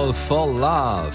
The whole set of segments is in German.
All for Love.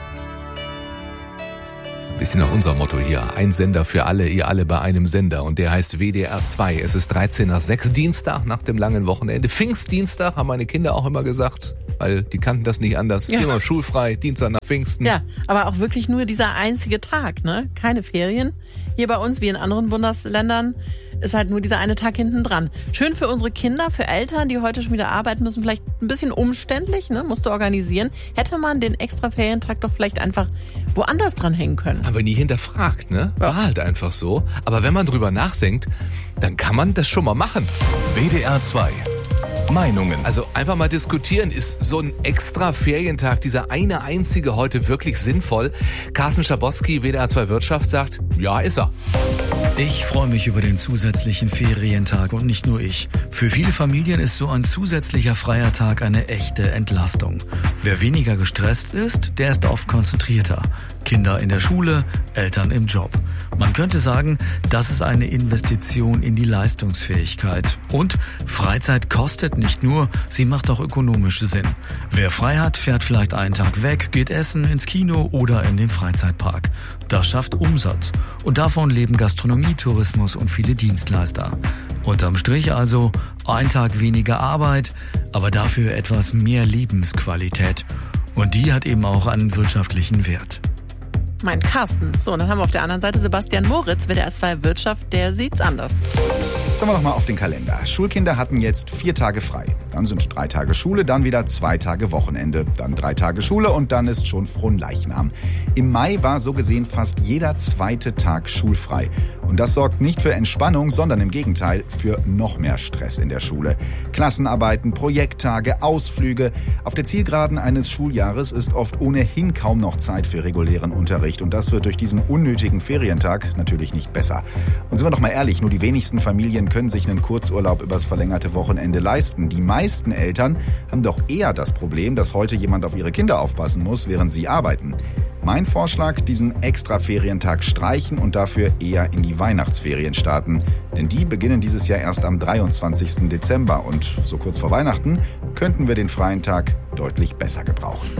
Ein bisschen nach unser Motto hier. Ein Sender für alle, ihr alle bei einem Sender. Und der heißt WDR 2. Es ist 6:13, Dienstag nach dem langen Wochenende. Pfingstdienstag, haben meine Kinder auch immer gesagt. Weil die kannten das nicht anders. Ja. Immer schulfrei, Dienstag nach Pfingsten. Ja, aber auch wirklich nur dieser einzige Tag, ne? Keine Ferien. Hier bei uns, wie in anderen Bundesländern, ist halt nur dieser eine Tag hinten dran. Schön für unsere Kinder, für Eltern, die heute schon wieder arbeiten müssen, vielleicht ein bisschen umständlich, ne? Musst du organisieren. Hätte man den extra Ferientag doch vielleicht einfach woanders dran hängen können. Haben wir nie hinterfragt, ne? War halt einfach so. Aber wenn man drüber nachdenkt, dann kann man das schon mal machen. WDR 2. Meinungen. Also einfach mal diskutieren, ist so ein extra Ferientag, dieser eine einzige heute wirklich sinnvoll? Carsten Schabowski, WDR 2 Wirtschaft, sagt, ja, ist er. Ich freue mich über den zusätzlichen Ferientag und nicht nur ich. Für viele Familien ist so ein zusätzlicher freier Tag eine echte Entlastung. Wer weniger gestresst ist, der ist oft konzentrierter. Kinder in der Schule, Eltern im Job. Man könnte sagen, das ist eine Investition in die Leistungsfähigkeit. Und Freizeit kostet nicht nur, sie macht auch ökonomisch Sinn. Wer frei hat, fährt vielleicht einen Tag weg, geht essen, ins Kino oder in den Freizeitpark. Das schafft Umsatz. Und davon leben Gastronomie, Tourismus und viele Dienstleister. Unterm Strich also ein Tag weniger Arbeit, aber dafür etwas mehr Lebensqualität. Und die hat eben auch einen wirtschaftlichen Wert. Mein Carsten. So, und dann haben wir auf der anderen Seite Sebastian Moritz, WDR 2 Wirtschaft, der sieht's anders. Schauen wir noch mal auf den Kalender. Schulkinder hatten jetzt 4 Tage frei. Dann sind 3 Tage Schule, dann wieder 2 Tage Wochenende. Dann 3 Tage Schule und dann ist schon Fronleichnam. Im Mai war so gesehen fast jeder 2. Tag schulfrei. Und das sorgt nicht für Entspannung, sondern im Gegenteil für noch mehr Stress in der Schule. Klassenarbeiten, Projekttage, Ausflüge. Auf der Zielgeraden eines Schuljahres ist oft ohnehin kaum noch Zeit für regulären Unterricht. Und das wird durch diesen unnötigen Ferientag natürlich nicht besser. Und sind wir doch mal ehrlich, nur die wenigsten Familien können sich einen Kurzurlaub übers verlängerte Wochenende leisten. Die meisten Eltern haben doch eher das Problem, dass heute jemand auf ihre Kinder aufpassen muss, während sie arbeiten. Mein Vorschlag, diesen extra Ferientag streichen und dafür eher in die Weihnachtsferien starten. Denn die beginnen dieses Jahr erst am 23. Dezember. Und so kurz vor Weihnachten könnten wir den freien Tag deutlich besser gebrauchen.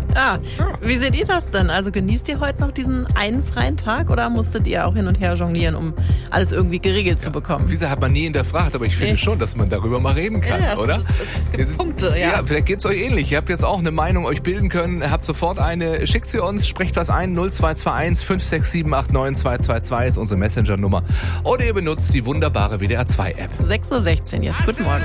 Wie seht ihr das denn? Also genießt ihr heute noch diesen einen freien Tag oder musstet ihr auch hin und her jonglieren, um alles irgendwie geregelt zu bekommen? Wieso hat man nie hinterfragt, aber ich finde schon, dass man darüber mal reden kann, oder? Es gibt Punkte, ja. Ja, vielleicht geht's euch ähnlich. Ihr habt jetzt auch eine Meinung euch bilden können, habt sofort eine, schickt sie uns, sprecht was ein, 0221 567 89222 ist unsere Messenger-Nummer. Oder ihr benutzt die wunderbare WDR 2 App. 6:16 Uhr jetzt. Guten Morgen.